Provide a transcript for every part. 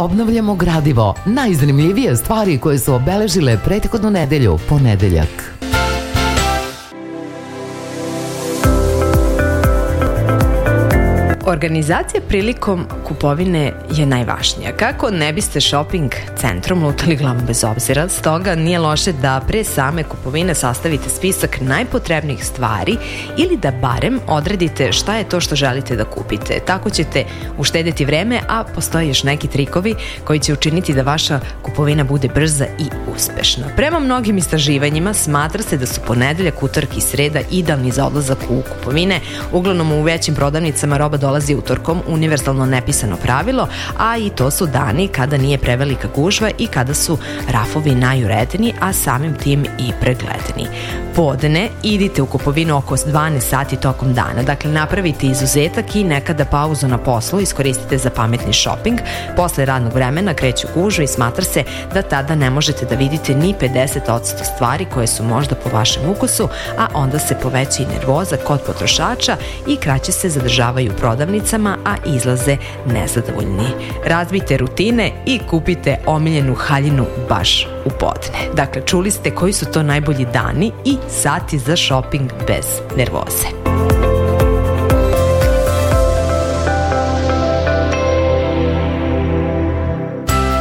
Obnavljamo gradivo, najzanimljivije stvari koje su obeležile prethodnu nedelju, ponedeljak. Organizacija prilikom kupovine je najvažnija. Kako ne biste shopping centrom lutali glavom bez obzira, stoga nije loše da pre same kupovine sastavite spisak najpotrebnijih stvari ili da barem odredite šta je to što želite da kupite. Tako ćete uštedeti vreme, a postoje još neki trikovi koji će učiniti da vaša kupovina bude brza i uspešna. Prema mnogim istraživanjima smatra se da su ponedeljak, utorak i sreda idealni za odlazak u kupovine. Uglavnom u većim prodavnicama roba dolazi utorkom, univerzalno nepisano pravilo, a i to su dani kada nije prevelika gužva i kada su rafovi najuredeni, a samim tim i pregledani. Podne idite u kupovinu oko 12 sati tokom dana, dakle napravite izuzetak i nekada pauzu na poslu iskoristite za pametni shopping. Posle radnog vremena kreću gužve i smatra se da tada ne možete da vidite ni 50% stvari koje su možda po vašem ukusu, a onda se poveća i nervoza kod potrošača i kraće se zadržavaju u prodavnicama, a izlaze nezadovoljni. Razbijte rutine i kupite omiljenu haljinu baš u podne. Dakle, čuli ste koji su to najbolji dani i sati za shopping bez nervoze.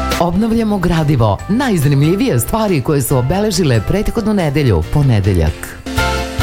Obnavljamo gradivo, najzanimljivije stvari koje su obeležile prethodnu nedelju, ponedeljak.